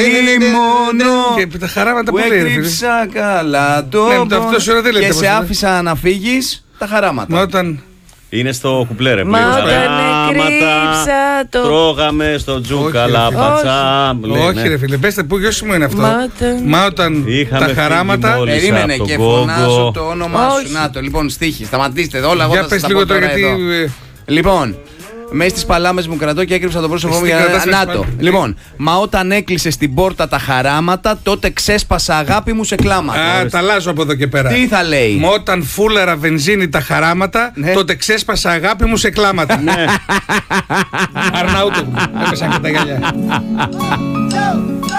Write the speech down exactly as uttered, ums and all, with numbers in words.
Είναι μόνο Και τα χαράματα που που λέει. έκρυψα καλά το Ναι, το αυτό σου δεν λέτε και πώς σε είναι. άφησα να φύγεις τα χαράματα. Μα όταν. Είναι στο κουπλέ ρε. Μα πλήρως. όταν Χαράματα, εκρύψα το. τρώγαμε στο τζούκα Όχι, ρε φίλε. λαπατσάμ. λέει, Όχι, ναι. ρε φίλε, πέστε που γιος μου είναι αυτό. Μα όταν- Μα όταν Είχαμε τα χαράματα. φύγει μόλις. Περίμενε από και τον φωνάζω κόγκο. το όνομά σου. Όχι. Να το, λοιπόν, στίχη. Σταματήστε εδώ, όλα εγώ Για θα πες σας τα λίγο πω τώρα τώρα γιατί. εδώ. ε, Λοιπόν, μέσα στις παλάμες μου κρατώ και έκρυψα το πρόσωπό μου Εσύ για κρατάς να. τις Να το. παλάμες. Λοιπόν, μα όταν έκλεισε στην πόρτα τα χαράματα, τότε ξέσπασα αγάπη μου σε κλάματα. Α, τα αλλάζω από εδώ και πέρα. Τι θα λέει. Μα όταν φούλαρα βενζίνη τα χαράματα, Ναι. τότε ξέσπασα αγάπη μου σε κλάματα. Αρναούτο. Έπεσαν και τα γυαλιά.